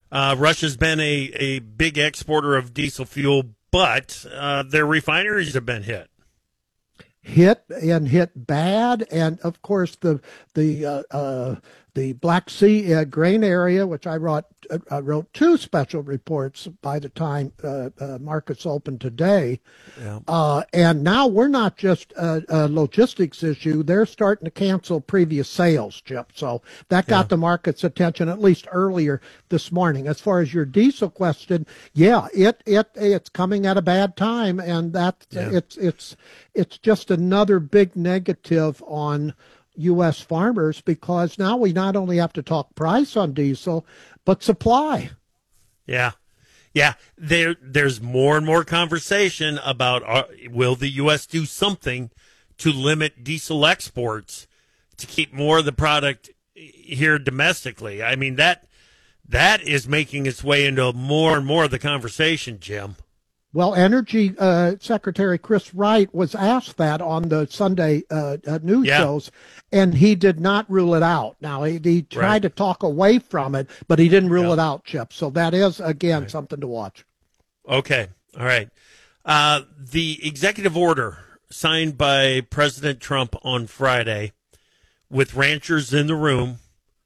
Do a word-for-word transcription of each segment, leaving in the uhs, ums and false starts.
Uh, Russia's been a, a big exporter of diesel fuel, but uh, their refineries have been hit. Hit and hit bad, and of course the the uh, uh, the Black Sea uh, grain area, which I wrote uh, wrote two special reports by the time uh, uh, markets opened today, yeah. uh, and now we're not just a, a logistics issue; they're starting to cancel previous sales, Chip. So that got yeah. the market's attention at least earlier this morning. As far as your diesel question, yeah, it it it's coming at a bad time, and that yeah. it's it's it's just another big negative on U S farmers, because now we not only have to talk price on diesel, but supply. Yeah. Yeah. There, there's more and more conversation about uh, will the U S do something to limit diesel exports to keep more of the product here domestically. I mean, that that is making its way into more and more of the conversation, Jim. Well, Energy uh, Secretary Chris Wright was asked that on the Sunday uh, uh, news yeah. shows, and he did not rule it out. Now, he, he tried right. to talk away from it, but he didn't rule yeah. it out, Chip. So that is, again, right. something to watch. Okay. All right. Uh, the executive order signed by President Trump on Friday with ranchers in the room,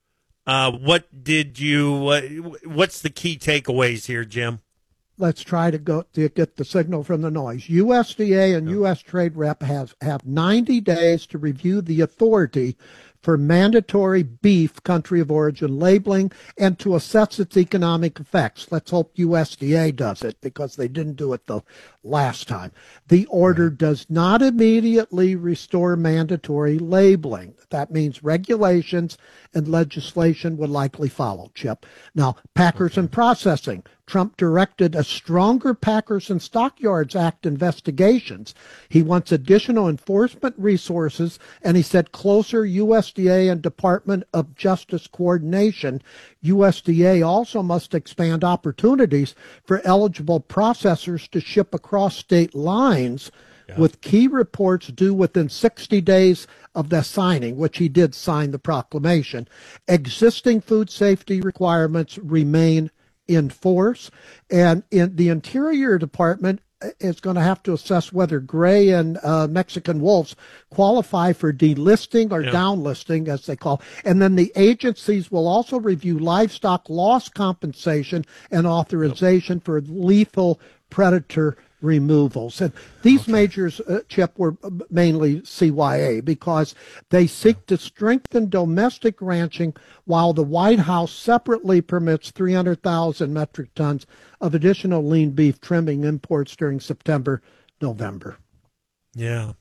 uh, what did you, uh, what's the key takeaways here, Jim? Let's try to go to get the signal from the noise. U S D A and U S Trade Rep has have ninety days to review the authority for mandatory beef country of origin labeling and to assess its economic effects. Let's hope U S D A does it, because they didn't do it the last time. The order does not immediately restore mandatory labeling. That means regulations and legislation would likely follow, Chip. Now, packers and processing. Trump directed a stronger Packers and Stockyards Act investigations. He wants additional enforcement resources, and he said closer U S D A and Department of Justice coordination. U S D A also must expand opportunities for eligible processors to ship across state lines, yeah. with key reports due within sixty days of the signing, which he did sign the proclamation. Existing food safety requirements remain in force, and in the Interior Department is going to have to assess whether gray and uh, Mexican wolves qualify for delisting or yeah. downlisting, as they call. And then the agencies will also review livestock loss compensation and authorization yep. for lethal predator removals. And these okay. measures, uh, Chip, were mainly C Y A, because they seek to strengthen domestic ranching while the White House separately permits three hundred thousand metric tons of additional lean beef trimming imports during September, November. Yeah.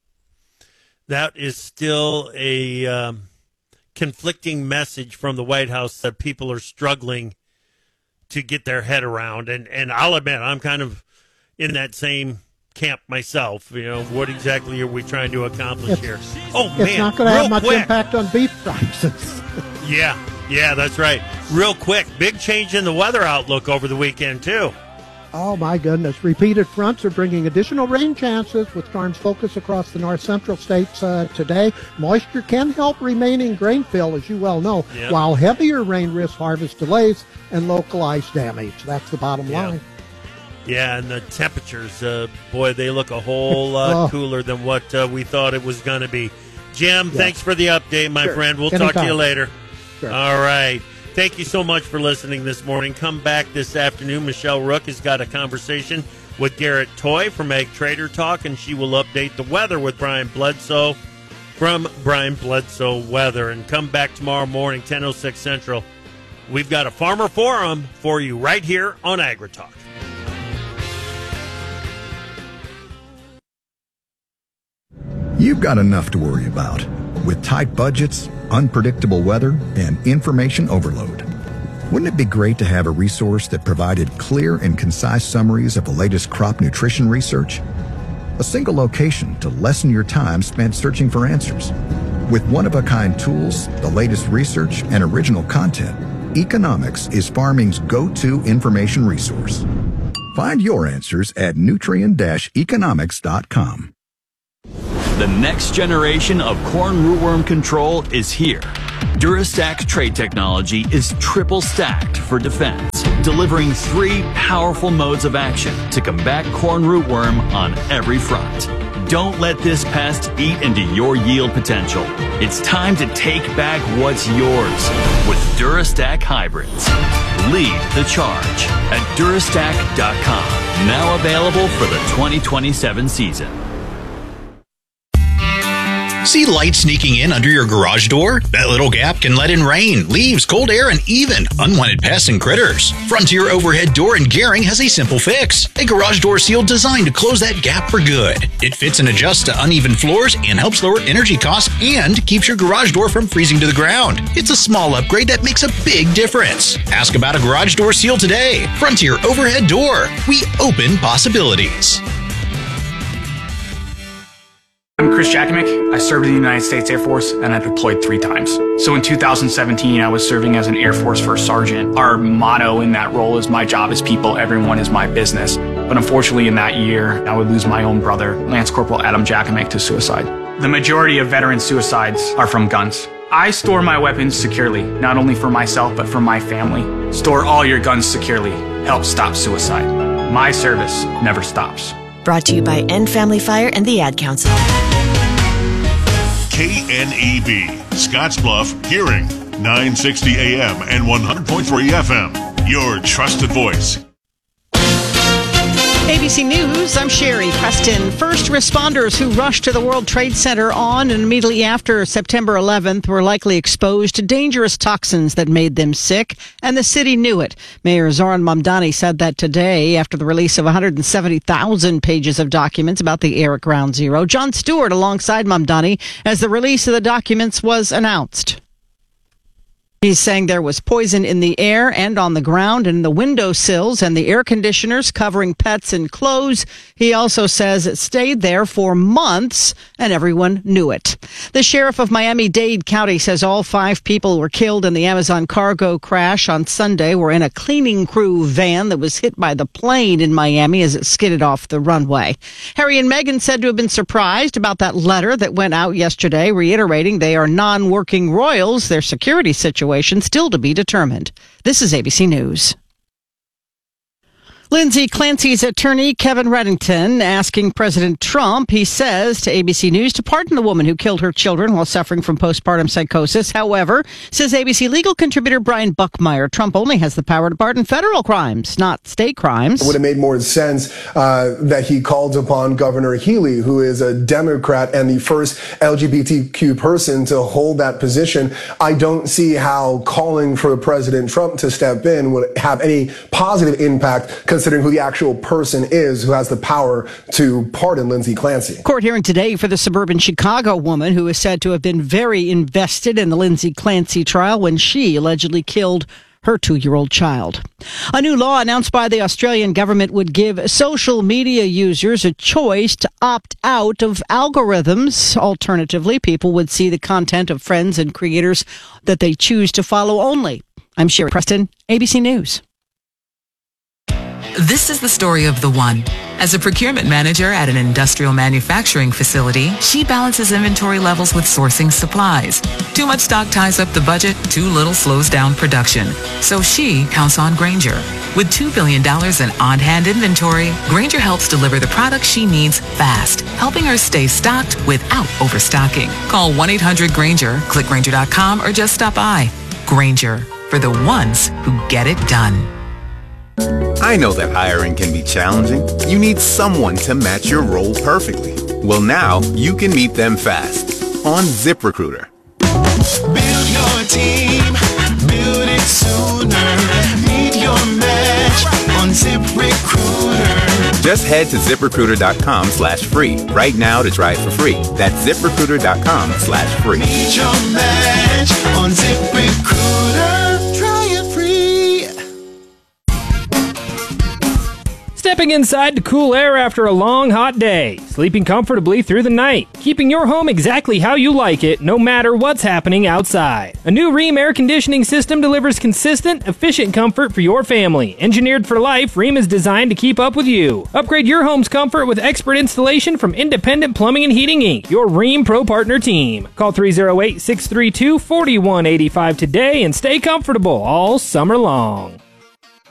That is still a um, conflicting message from the White House that people are struggling to get their head around. And, and I'll admit, I'm kind of in that same camp myself. You know, what exactly are we trying to accomplish it's, here? Oh, it's man. It's not going to have much quick. impact on beef prices. yeah, yeah, that's right. Real quick, big change in the weather outlook over the weekend, too. Oh, my goodness. Repeated fronts are bringing additional rain chances, with storms focused across the north-central states uh, today. Moisture can help remaining grain fill, as you well know, yep. while heavier rain risks harvest delays and localized damage. That's the bottom yeah. line. Yeah, and the temperatures, uh, boy, they look a whole lot oh. cooler than what uh, we thought it was going to be. Jim, yeah. thanks for the update, my sure. friend. We'll Anytime. talk to you later. Sure. All right. Thank you so much for listening this morning. Come back this afternoon. Michelle Rook has got a conversation with Garrett Toy from Ag Trader Talk, and she will update the weather with Brian Bledsoe from Brian Bledsoe Weather. And come back tomorrow morning, ten oh six Central. We've got a Farmer Forum for you right here on AgriTalk. You've got enough to worry about. With tight budgets, unpredictable weather, and information overload. Wouldn't it be great to have a resource that provided clear and concise summaries of the latest crop nutrition research? A single location to lessen your time spent searching for answers. With one-of-a-kind tools, the latest research, and original content, Economics is farming's go-to information resource. Find your answers at nutrien dash economics dot com. The next generation of corn rootworm control is here. Durastax trait technology is triple stacked for defense. delivering three powerful modes of action to combat corn rootworm on every front. Don't let this pest eat into your yield potential. It's time to take back what's yours with Durastack Hybrids. Lead the charge at Durastack dot com. Now available for the twenty twenty-seven season. See light sneaking in under your garage door? That little gap can let in rain, leaves, cold air, and even unwanted pests and critters. Frontier Overhead Door in Gering has a simple fix. A garage door seal designed to close that gap for good. It fits and adjusts to uneven floors and helps lower energy costs and keeps your garage door from freezing to the ground. It's a small upgrade that makes a big difference. Ask about a garage door seal today. Frontier Overhead Door. We open possibilities. I'm Chris Jakimick. I served in the United States Air Force and I deployed three times. So in two thousand seventeen, I was serving as an Air Force First Sergeant. Our motto in that role is my job is people, everyone is my business. But unfortunately in that year, I would lose my own brother, Lance Corporal Adam Jakimick, to suicide. The majority of veteran suicides are from guns. I store my weapons securely, not only for myself, but for my family. Store all your guns securely. Help stop suicide. My service never stops. Brought to you by End Family Fire and the Ad Council. K N E B, Scottsbluff, Gering, nine sixty A M and one hundred point three F M. Your trusted voice. A B C News, I'm Sherry Preston. First responders who rushed to the World Trade Center on and immediately after September eleventh were likely exposed to dangerous toxins that made them sick, and the city knew it. Mayor Zoran Mamdani said that today after the release of one hundred seventy thousand pages of documents about the air at Ground Zero. Jon Stewart alongside Mamdani as the release of the documents was announced. He's saying there was poison in the air and on the ground and in the windowsills and the air conditioners covering pets and clothes. He also says it stayed there for months and everyone knew it. The sheriff of Miami-Dade County says all five people were killed in the Amazon cargo crash on Sunday were in a cleaning crew van that was hit by the plane in Miami as it skidded off the runway. Harry and Meghan said to have been surprised about that letter that went out yesterday, reiterating they are non-working royals, their security situation still to be determined. This is A B C News. Lindsay Clancy's attorney, Kevin Reddington, asking President Trump, he says to A B C News, to pardon the woman who killed her children while suffering from postpartum psychosis. However, says A B C legal contributor Brian Buckmeyer, Trump only has the power to pardon federal crimes, not state crimes. It would have made more sense uh, that he called upon Governor Healy, who is a Democrat and the first L G B T Q person to hold that position. I don't see how calling for President Trump to step in would have any positive impact, considering who the actual person is who has the power to pardon Lindsay Clancy. Court hearing today for the suburban Chicago woman who is said to have been very invested in the Lindsay Clancy trial when she allegedly killed her two-year-old child. A new law announced by the Australian government would give social media users a choice to opt out of algorithms. Alternatively, people would see the content of friends and creators that they choose to follow only. I'm Sherry Preston, A B C News. This is the story of the one. As a procurement manager at an industrial manufacturing facility, she balances inventory levels with sourcing supplies. Too much stock ties up the budget, too little slows down production. So she counts on Grainger. With two billion dollars in on-hand inventory, Grainger helps deliver the products she needs fast, helping her stay stocked without overstocking. Call one eight hundred Grainger, click Grainger dot com, or just stop by. Grainger, for the ones who get it done. I know that hiring can be challenging. You need someone to match your role perfectly. Well, now you can meet them fast on ZipRecruiter. Build your team, build it sooner. Meet your match on ZipRecruiter. Just head to ZipRecruiter.com slash free right now to try it for free. That's ZipRecruiter.com slash free. Meet your match on ZipRecruiter. Try it free. Stepping inside to cool air after a long, hot day. Sleeping comfortably through the night. Keeping your home exactly how you like it, no matter what's happening outside. A new Rheem air conditioning system delivers consistent, efficient comfort for your family. Engineered for life, Rheem is designed to keep up with you. Upgrade your home's comfort with expert installation from Independent Plumbing and Heating Incorporated, your Rheem Pro Partner team. Call three oh eight, six three two, four one eight five today and stay comfortable all summer long.